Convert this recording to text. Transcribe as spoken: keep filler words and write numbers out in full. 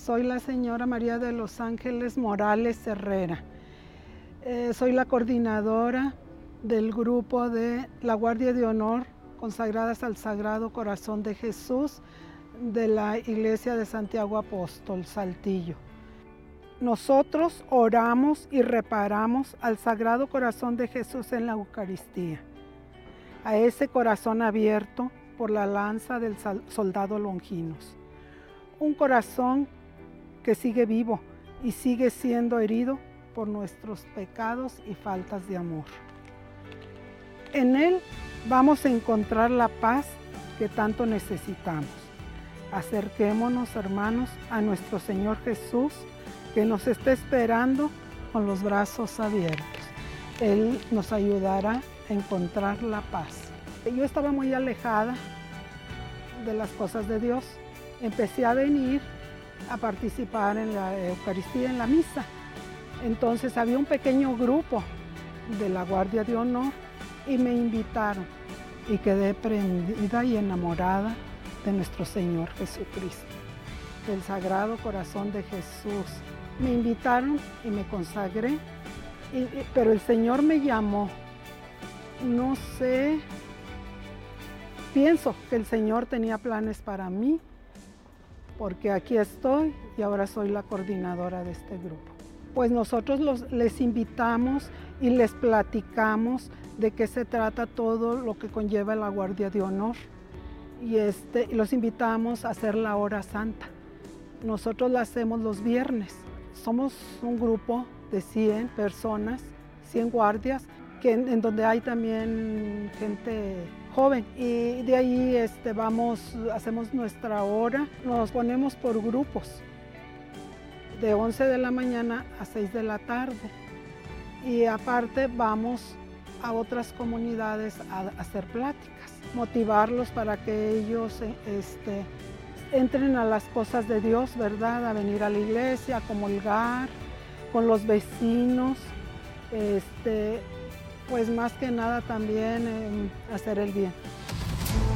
Soy la señora María de los Ángeles Morales Herrera. Eh, soy la coordinadora del grupo de la Guardia de Honor consagradas al Sagrado Corazón de Jesús de la Iglesia de Santiago Apóstol, Saltillo. Nosotros oramos y reparamos al Sagrado Corazón de Jesús en la Eucaristía, a ese corazón abierto por la lanza del soldado Longinos. Un corazón que sigue vivo y sigue siendo herido por nuestros pecados y faltas de amor. En él vamos a encontrar la paz que tanto necesitamos. Acerquémonos, hermanos, a nuestro Señor Jesús, que nos está esperando con los brazos abiertos. Él nos ayudará a encontrar la paz. Yo estaba muy alejada de las cosas de Dios. Empecé a venir a participar en la Eucaristía, en la misa. Entonces había un pequeño grupo de la Guardia de Honor y me invitaron y quedé prendida y enamorada de nuestro Señor Jesucristo, del Sagrado Corazón de Jesús. Me invitaron y me consagré, y, pero el Señor me llamó. No sé, pienso que el Señor tenía planes para mí, porque aquí estoy y ahora soy la coordinadora de este grupo. Pues nosotros los, les invitamos y les platicamos de qué se trata todo lo que conlleva la Guardia de Honor. Y este, los invitamos a hacer la hora santa. Nosotros la hacemos los viernes. Somos un grupo de cien personas, cien guardias, que en, en donde hay también gente joven. Y de ahí este, vamos, hacemos nuestra hora, nos ponemos por grupos, de once de la mañana a seis de la tarde. Y aparte vamos a otras comunidades a, a hacer pláticas, motivarlos para que ellos este, entren a las cosas de Dios, ¿verdad? A venir a la iglesia, a comulgar con los vecinos, este, pues más que nada también eh, hacer el bien.